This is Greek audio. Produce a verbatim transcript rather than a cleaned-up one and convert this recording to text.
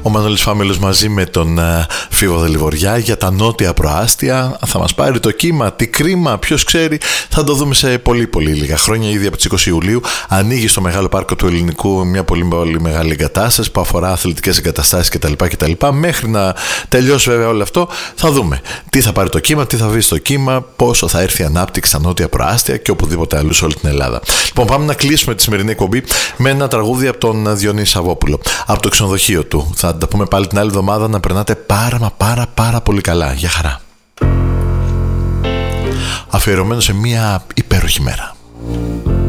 Ο Μανώλης Φάμελος μαζί με τον uh, Φίβο Δελιβοριά για τα νότια προάστια. Θα μας πάρει το κύμα, τι κρίμα, ποιος ξέρει. Θα το δούμε σε πολύ πολύ λίγα χρόνια. Ήδη από τις είκοσι Ιουλίου ανοίγει στο Μεγάλο Πάρκο του Ελληνικού μια πολύ, πολύ μεγάλη εγκατάσταση που αφορά αθλητικές εγκαταστάσεις κτλ, κτλ. Μέχρι να τελειώσει βέβαια όλο αυτό, θα δούμε τι θα πάρει το κύμα, τι θα βρει στο κύμα, πόσο θα έρθει η ανάπτυξη στα νότια προάστια και οπουδήποτε αλλού σε όλη την Ελλάδα. Λοιπόν, πάμε να κλείσουμε τη σημερινή εκπομπή με ένα τραγούδι από τον Διονύση Σαββόπουλο, από το ξενοδοχείο του. Θα τα πούμε πάλι την άλλη εβδομάδα. Να περνάτε πάρα μα πάρα πάρα πολύ καλά. Γεια χαρά. Αφιερωμένο σε μια υπέροχη μέρα.